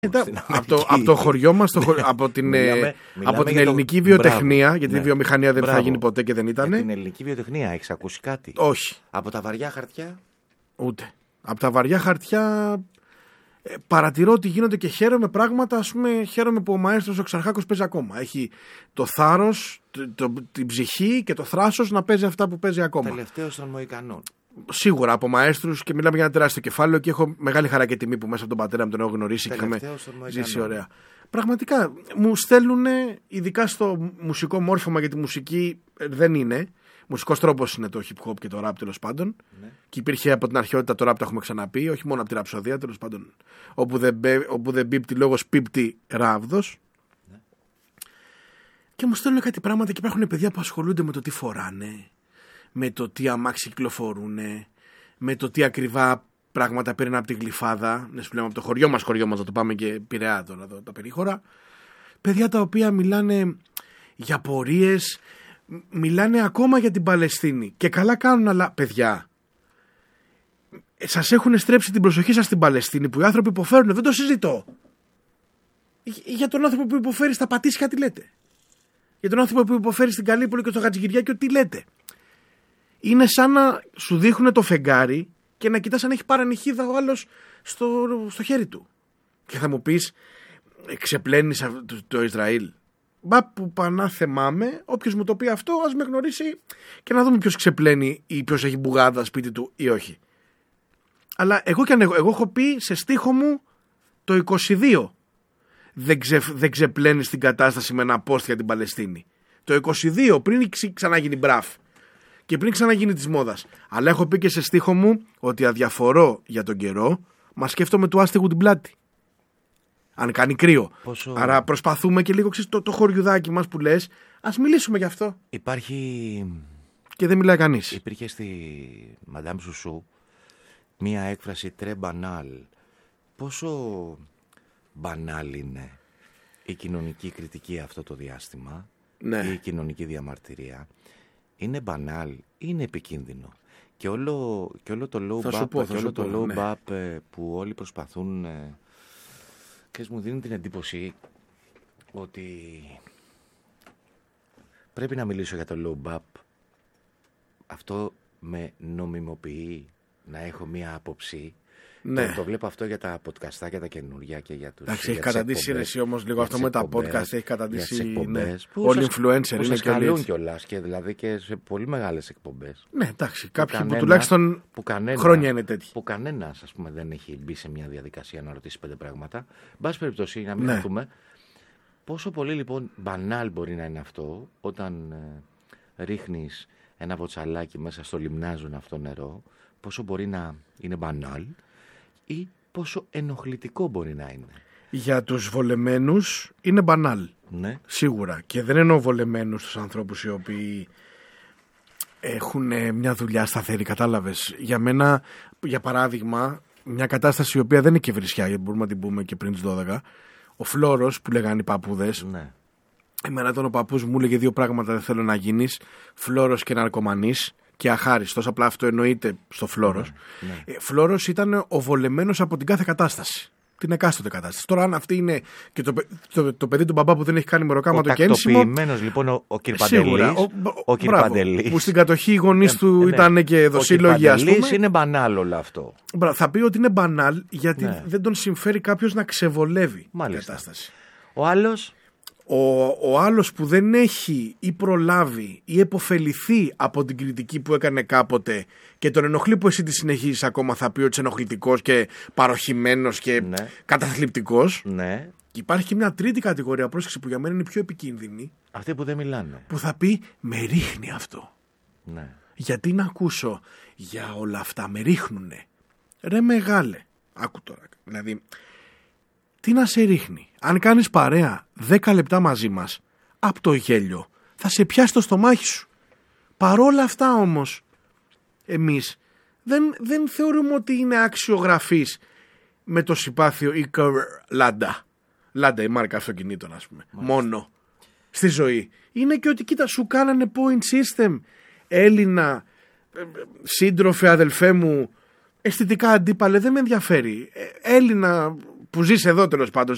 Από το χωριό μας, από την ελληνική βιοτεχνία, γιατί η βιομηχανία δεν θα γίνει ποτέ και δεν ήταν. Για την ελληνική βιοτεχνία, έχεις ακούσει κάτι? Όχι. Από τα βαριά χαρτιά? Ούτε. Από τα βαριά χαρτιά παρατηρώ ότι γίνονται και χαίρομαι πράγματα. Ας πούμε, χαίρομαι που ο μαέστρος ο Ξαρχάκος παίζει ακόμα. Έχει το θάρρος, την ψυχή και το θράσος να παίζει αυτά που παίζει ακόμα. Τελευταίος των Μοϊκανών. Σίγουρα από μαέστρους, και μιλάμε για ένα τεράστιο κεφάλαιο και έχω μεγάλη χαρά και τιμή που μέσα από τον πατέρα μου τον έχω γνωρίσει και είχαμε ζήσει ωραία. Πραγματικά μου στέλνουν, ειδικά στο μουσικό μόρφωμα, γιατί μουσική δεν είναι. Μουσικός τρόπος είναι το hip hop και το rap, τέλος πάντων. Ναι. Και υπήρχε από την αρχαιότητα το rap, το έχουμε ξαναπεί, όχι μόνο από τη ραψοδία, τέλος πάντων. Όπου δεν πίπτει λόγος, πίπτει ράβδος. Ναι. Και μου στέλνουν κάτι πράγματα και υπάρχουν παιδιά που ασχολούνται με το τι φοράνε, με το τι αμάξι κυκλοφορούν, με το τι ακριβά πράγματα παίρνουν από τη Γλυφάδα. Ναι, σου λέμε από το χωριό μας, θα το πάμε και Πειραιά τώρα, τα περίχωρα. Παιδιά τα οποία μιλάνε για πορείες, μιλάνε ακόμα για την Παλαιστίνη. Και καλά κάνουν, αλλά παιδιά, σας έχουν στρέψει την προσοχή σας στην Παλαιστίνη, που οι άνθρωποι υποφέρουν. Δεν το συζητώ. Για τον άνθρωπο που υποφέρει στα Πατήσια τι λέτε? Για τον άνθρωπο που υποφέρει στην Καλύπολη και στο Χατζηγυριάκιο τι λέτε? Είναι σαν να σου δείχνουν το φεγγάρι και να κοιτάς αν έχει παρανυχίδα ο άλλος στο χέρι του. Και θα μου πεις, ξεπλένεις το Ισραήλ? Μπα που πανά θεμάμαι, όποιος μου το πει αυτό ας με γνωρίσει και να δούμε ποιος ξεπλένει ή ποιος έχει μπουγάδα σπίτι του ή όχι. Αλλά εγώ έχω πει σε στίχο μου το 22 δεν ξεπλένεις την κατάσταση με ένα post για την Παλαιστίνη. Το 22 πριν ξαναγίνει μπραφ και πριν ξαναγίνει της μόδας. Αλλά έχω πει και σε στίχο μου ότι αδιαφορώ για τον καιρό, μα σκέφτομαι του άστιγου την πλάτη. Αν κάνει κρύο. Άρα προσπαθούμε και λίγο, το χωριουδάκι μας που λες, ας μιλήσουμε γι' αυτό. Υπάρχει. Και δεν μιλάει κανείς. Υπήρχε στη Μαντάμ Σουσού μία έκφραση τρε μπανάλ. Πόσο μπανάλ είναι η κοινωνική κριτική αυτό το διάστημα, ναι, ή η κοινωνική διαμαρτυρία? Είναι μπανάλ ή είναι επικίνδυνο? Και όλο το low bap που όλοι προσπαθούν. Και μου δίνει την εντύπωση ότι πρέπει να μιλήσω για το low bap. Αυτό με νομιμοποιεί να έχω μία άποψη. Ναι. Το βλέπω αυτό για τα podcastάκια τα καινούργια και για τους. Εντάξει, έχει καταντήσει εσύ όμως λίγο αυτό με τα podcast. Έχει καταντήσει. Ναι. Όλοι influencer είναι και καλούν κιόλας, και δηλαδή και σε πολύ μεγάλες εκπομπές. Ναι, εντάξει. Κάποιοι που τουλάχιστον χρόνια είναι τέτοιοι. Που κανένας, ας πούμε, δεν έχει μπει σε μια διαδικασία να ρωτήσει 5 πράγματα. Εν πάση περιπτώσει, να μην έρθουμε. Πόσο πολύ λοιπόν μπανάλ μπορεί να είναι αυτό όταν ρίχνεις ένα βοτσαλάκι μέσα στο λιμνάζον αυτό νερό? Πόσο μπορεί να είναι μπανάλ ή πόσο ενοχλητικό μπορεί να είναι? Για τους βολεμένους είναι μπανάλ. Ναι. Σίγουρα. Και δεν εννοώ βολεμένους τους ανθρώπους οι οποίοι έχουν μια δουλειά σταθερή, κατάλαβες. Για μένα, για παράδειγμα, μια κατάσταση η οποία δεν είναι και βρισιά, γιατί μπορούμε να την πούμε και πριν τις 12, ο Φλόρος που λέγανε οι παππούδες. Ναι. Εμένα ήταν ο παππούς μου, έλεγε 2 πράγματα δεν θέλω να γίνεις: Φλόρος και ναρκωμανής. Και αχάριστος, απλά αυτό εννοείται στο Φλόρος. Ναι. Φλόρος ήταν ο βολεμένος από την κάθε κατάσταση. Την εκάστοτε κατάσταση. Τώρα, αν αυτή είναι και το παιδί του μπαμπά που δεν έχει κάνει μεροκάματο και ένσημο. Ο τακτοποιημένος λοιπόν ο κ. Παντελής. Ο κ. Παντελής. Που στην κατοχή οι γονείς του ήταν και δοσύλλογοι, ας πούμε. Είναι μπανάλ όλο αυτό. Θα πει ότι είναι μπανάλ γιατί δεν τον συμφέρει κάποιος να ξεβολεύει την κατάσταση. Ο άλλος. Ο άλλος που δεν έχει ή προλάβει ή επωφεληθεί από την κριτική που έκανε κάποτε και τον ενοχλεί που εσύ τη συνεχίζεις ακόμα, θα πει ότι είσαι ενοχλητικός και παροχημένος και καταθλιπτικός. Ναι. Και υπάρχει και μια τρίτη κατηγορία, πρόσεξε, που για μένα είναι πιο επικίνδυνη. Αυτοί που δεν μιλάνε. Που θα πει με ρίχνει αυτό. Ναι. Γιατί να ακούσω για όλα αυτά, με ρίχνουνε. Ρε μεγάλε, άκου τώρα. Δηλαδή, τι να σε ρίχνει? Αν κάνεις παρέα 10 λεπτά μαζί μας, από το γέλιο θα σε πιάσει το στομάχι σου. Παρόλα αυτά όμως, εμείς δεν θεωρούμε ότι είναι αξιογραφής με το συμπάθειο ή Λάντα. Λάντα η μάρκα αυτοκινήτων, ας πούμε. Μάλιστα. Μόνο στη ζωή. Είναι και ότι κοίτα, σου κάνανε point system, Έλληνα, σύντροφε, αδελφέ μου, αισθητικά αντίπαλε, δεν με ενδιαφέρει. Έλληνα που ζεις εδώ τέλος πάντων